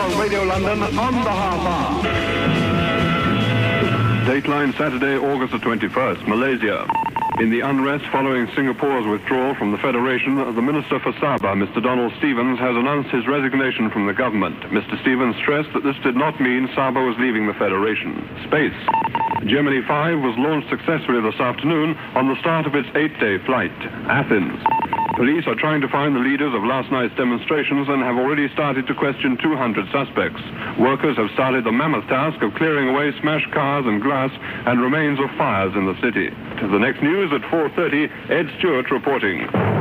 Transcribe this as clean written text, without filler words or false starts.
Radio London on the half hour. Dateline Saturday, August the 21st, Malaysia. In the unrest following Singapore's withdrawal from the Federation, the Minister for Sabah, Mr. Donald Stevens, has announced his resignation from the government. Mr. Stevens stressed that this did not mean Sabah was leaving the Federation. Space. Gemini 5 was launched successfully this afternoon on the start of its 8-day flight. Athens. Police are trying to find the leaders of last night's demonstrations and have already started to question 200 suspects. Workers have started the mammoth task of clearing away smashed cars and glass and remains of fires in the city. To the next news at 4:30, Ed Stewart reporting.